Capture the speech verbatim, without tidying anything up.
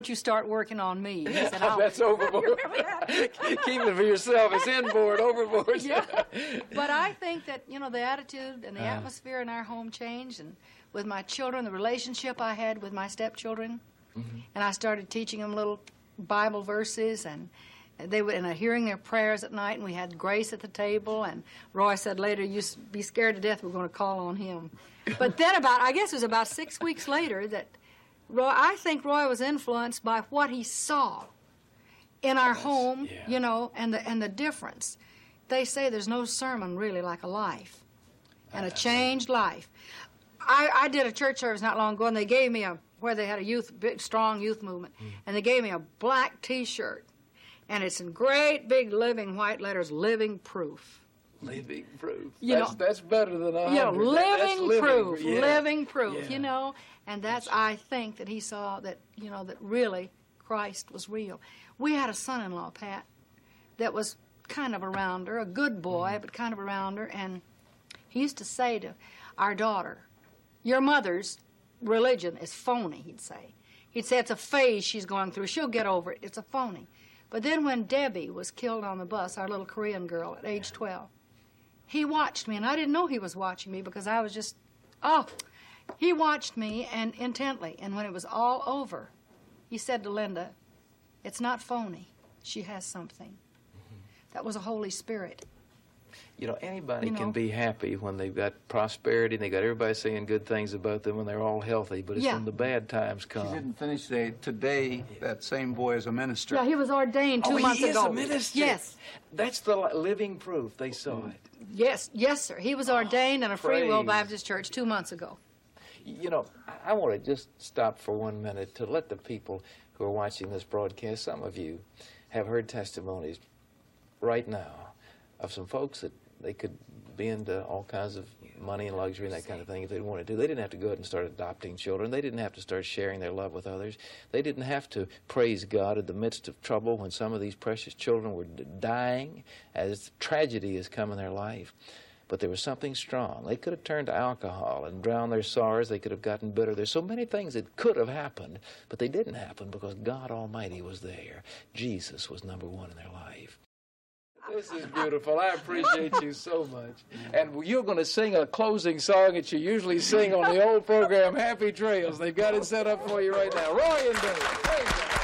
you start working on me. He said, I'll... That's overboard. Keep it for yourself. It's inboard, overboard. Yeah. But I think that, you know, the attitude and the uh, atmosphere in our home changed, and with my children, the relationship I had with my stepchildren, mm-hmm. and I started teaching them little Bible verses, and they were and hearing their prayers at night, and we had Grace at the table, and Roy said later, you be scared to death, we're going to call on him. But then about, I guess it was about six weeks later that Roy, I think Roy was influenced by what he saw in our yes, home, yeah. you know, and the, and the difference. They say there's no sermon really like a life, and a changed life. I, I did a church service not long ago, and they gave me a, where they had a youth, big, strong youth movement, mm. and they gave me a black T-shirt, and it's in great big living white letters, living proof. Living proof. You that's, know, that's better than a hundred. You know, living living proof, yeah. living proof, yeah. you know, and that's, I think that he saw that, you know, that really Christ was real. We had a son-in-law, Pat, that was kind of a rounder, a good boy, mm. but kind of a rounder, and he used to say to our daughter, your mother's religion is phony, he'd say. He'd say, it's a phase she's going through. She'll get over it. It's a phony. But then when Debbie was killed on the bus, our little Korean girl at age twelve, he watched me, and I didn't know he was watching me because I was just, oh, he watched me and intently. And when it was all over, he said to Linda, it's not phony. She has something. Mm-hmm. That was a Holy Spirit. You know, anybody you know, can be happy when they've got prosperity and they got everybody saying good things about them when they're all healthy, but it's yeah. when the bad times come. She didn't finish the, today, that same boy is a minister. Yeah, he was ordained two oh, months he ago. Is a minister. Yes. That's the living proof. They saw it. Yes, yes, sir. He was ordained in a Free Praise. Will Baptist church two months ago. You know, I want to just stop for one minute to let the people who are watching this broadcast, some of you have heard testimonies right now of some folks that they could be into all kinds of money and luxury and that kind of thing if they wanted to. They didn't have to go out and start adopting children. They didn't have to start sharing their love with others. They didn't have to praise God in the midst of trouble when some of these precious children were dying as tragedy has come in their life. But there was something strong. They could have turned to alcohol and drowned their sorrows. They could have gotten bitter. There's so many things that could have happened, but they didn't happen because God Almighty was there. Jesus was number one in their life. This is beautiful. I appreciate you so much. And you're going to sing a closing song that you usually sing on the old program, Happy Trails. They've got it set up for you right now. Roy and Dave.